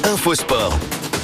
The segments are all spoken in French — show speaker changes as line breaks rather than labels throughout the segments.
Infosport.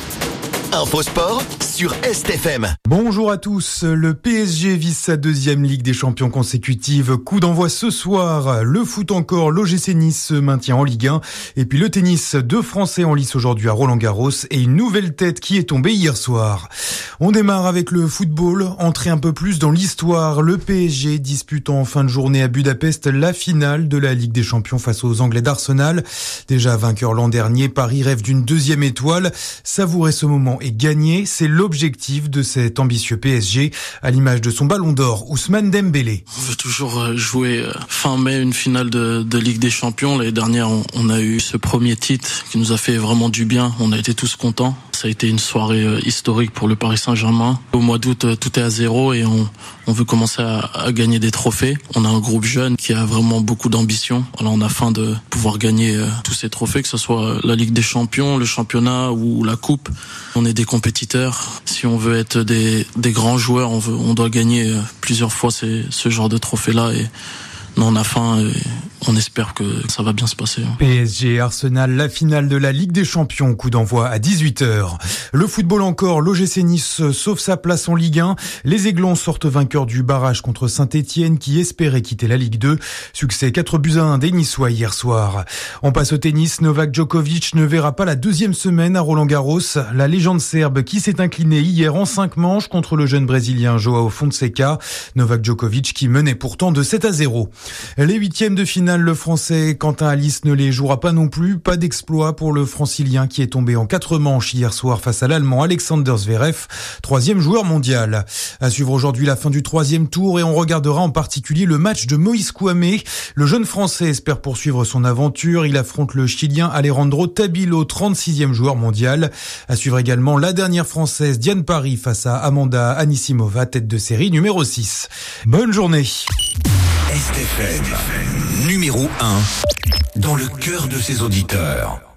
Infosport sur STFM.
Bonjour à tous. Le PSG vise sa deuxième Ligue des Champions consécutive. Coup d'envoi ce soir. Le foot encore. L'OGC Nice se maintient en Ligue 1. Et puis le tennis. 2 Français en lice aujourd'hui à Roland-Garros. Et une nouvelle tête qui est tombée hier soir. On démarre avec le football. Entrer un peu plus dans l'histoire. Le PSG dispute en fin de journée à Budapest la finale de la Ligue des Champions face aux Anglais d'Arsenal. Déjà vainqueur l'an dernier, Paris rêve d'une deuxième étoile. Savourer ce moment et gagner, c'est l'objectif de cet ambitieux PSG, à l'image de son ballon d'or, Ousmane Dembélé.
On veut toujours jouer fin mai une finale de Ligue des Champions. L'année dernière, on a eu ce premier titre qui nous a fait vraiment du bien. On a été tous contents. Ça a été une soirée historique pour le Paris Saint-Germain. Au mois d'août, tout est à zéro et on veut commencer à gagner des trophées. On a un groupe jeune qui a vraiment beaucoup d'ambition. Alors on a faim de pouvoir gagner tous ces trophées, que ce soit la Ligue des Champions, le championnat ou la Coupe. On est des compétiteurs. Si on veut être des grands joueurs, on doit gagner plusieurs fois ce genre de trophées-là. Et nous, on a faim et on espère que ça va bien se passer.
PSG Arsenal, la finale de la Ligue des Champions, coup d'envoi à 18h. Le football encore, l'OGC Nice sauve sa place en Ligue 1. Les Aiglons sortent vainqueurs du barrage contre Saint-Etienne qui espérait quitter la Ligue 2. Succès 4-1 des Niçois hier soir. On passe au tennis. Novak Djokovic ne verra pas la deuxième semaine à Roland-Garros. La légende serbe qui s'est incliné hier en 5 manches contre le jeune Brésilien Joao Fonseca. Novak Djokovic qui menait pourtant de 7-0. Les 8e de finale, le Français Quentin Alice ne les jouera pas non plus. Pas d'exploit pour le Francilien qui est tombé en 4 manches hier soir face à l'Allemand Alexander Zverev, 3e joueur mondial. À suivre aujourd'hui la fin du 3e tour et on regardera en particulier le match de Moïse Kouamé. Le jeune Français espère poursuivre son aventure. Il affronte le Chilien Alejandro Tabilo, 36e joueur mondial. À suivre également la dernière Française Diane Paris face à Amanda Anisimova, tête de série numéro 6. Bonne journée.
STFM, numéro 1, dans le cœur de ses auditeurs.